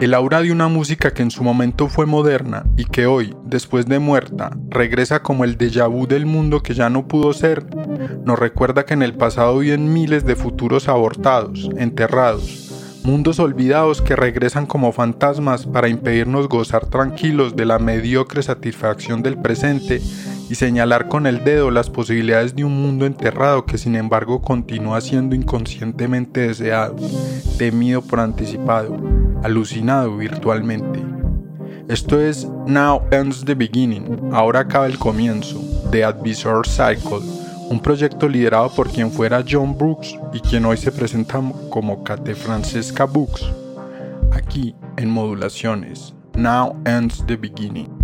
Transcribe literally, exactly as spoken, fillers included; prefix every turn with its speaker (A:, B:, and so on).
A: El aura de una música que en su momento fue moderna y que hoy, después de muerta, regresa como el déjà vu del mundo que ya no pudo ser, nos recuerda que en el pasado viven miles de futuros abortados, enterrados, mundos olvidados que regresan como fantasmas para impedirnos gozar tranquilos de la mediocre satisfacción del presente y señalar con el dedo las posibilidades de un mundo enterrado que sin embargo continúa siendo inconscientemente deseado, temido por anticipado, alucinado virtualmente. Esto es Now Ends the Beginning, ahora acaba el comienzo, de Advisor Cycle, un proyecto liderado por quien fuera John Brooks y quien hoy se presenta como Kate Francesca Brooks. Aquí en Modulaciones, Now Ends the Beginning.